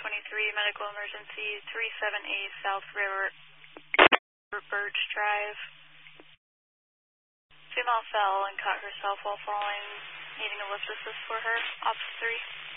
medical emergency, 37A South River, Birch Drive. Female fell and cut herself while falling, needing a lift assist for her. Officer 3.